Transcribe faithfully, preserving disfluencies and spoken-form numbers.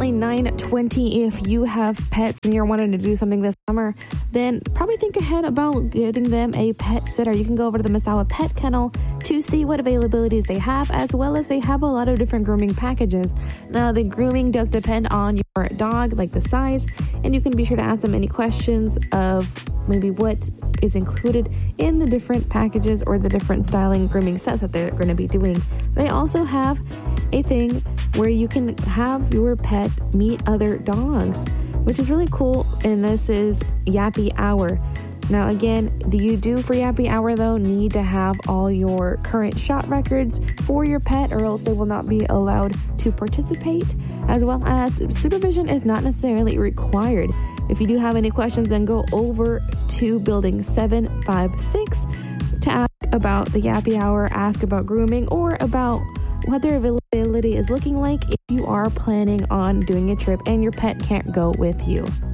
currently nine twenty. If you have pets and you're wanting to do something this summer, then probably think ahead about getting them a pet sitter. You can go over to the Misawa Pet Kennel to see what availabilities they have, as well as they have a lot of different grooming packages. Now, the grooming does depend on your dog, like the size, and you can be sure to ask them any questions of maybe what is included in the different packages or the different styling grooming sets that they're going to be doing. They also have a thing where you can have your pet meet other dogs, which is really cool, and this is Yappy Hour. Now, again, do you do for Yappy Hour, though, need to have all your current shot records for your pet, or else they will not be allowed to participate, as well as supervision is not necessarily required. If you do have any questions, then go over to building seven five six to ask about the Yappy Hour, ask about grooming, or about what their availability is looking like if you are planning on doing a trip and your pet can't go with you.